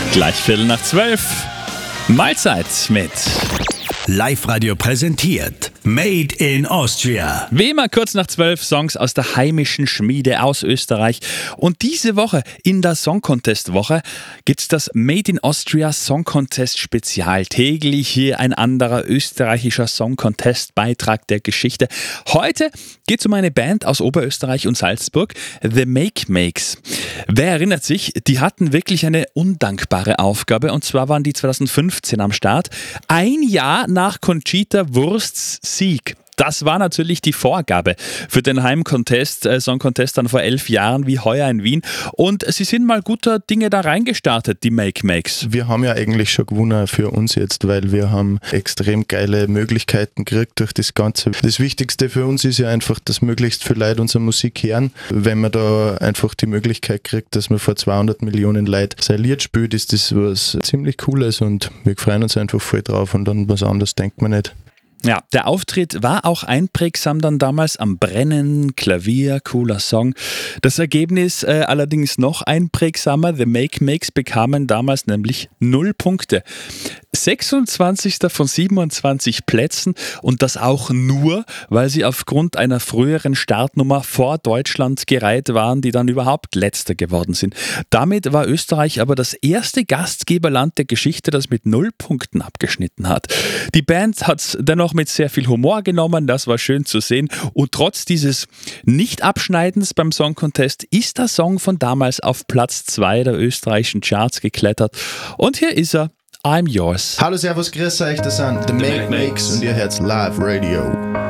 Gleich 11:15. Mahlzeit mit Live-Radio präsentiert Made in Austria. wie immer kurz nach 12 Songs aus der heimischen Schmiede aus Österreich. Und diese Woche in der Song Contest Woche gibt's das Made in Austria Song Contest Spezial. Täglich hier ein anderer österreichischer Song Contest Beitrag der Geschichte. Heute geht's um eine Band aus Oberösterreich und Salzburg, The Make Makes. Wer erinnert sich, die hatten wirklich eine undankbare Aufgabe, und zwar waren die 2015 am Start. Ein Jahr nach Conchita Wursts Sieg. Das war natürlich die Vorgabe für den Heim-Contest, Song Contest dann vor 11 Jahren wie heuer in Wien. Und sie sind mal guter Dinge da reingestartet, die Make Makes. Wir haben ja eigentlich schon gewonnen für uns jetzt, weil wir haben extrem geile Möglichkeiten gekriegt durch das Ganze. Das Wichtigste für uns ist ja einfach, dass möglichst viele Leute unsere Musik hören. Wenn man da einfach die Möglichkeit kriegt, dass man vor 200 Millionen Leuten sein Lied spielt, ist das was ziemlich Cooles und wir freuen uns einfach voll drauf und an was anderes denkt man nicht. Ja, der Auftritt war auch einprägsam dann damals am Brennen, Klavier, cooler Song. Das Ergebnis allerdings noch einprägsamer. The Make Makes bekamen damals nämlich 0 Punkte. 26. von 27 Plätzen, und das auch nur, weil sie aufgrund einer früheren Startnummer vor Deutschland gereiht waren, die dann überhaupt Letzter geworden sind. Damit war Österreich aber das erste Gastgeberland der Geschichte, das mit 0 Punkten abgeschnitten hat. Die Band hat es dennoch mit sehr viel Humor genommen, das war schön zu sehen, und trotz dieses Nicht-Abschneidens beim Song Contest ist der Song von damals auf Platz 2 der österreichischen Charts geklettert, und hier ist er. I'm Yours. Hallo, servus, grüß euch, das sind The Make Makes und ihr hört's Live Radio.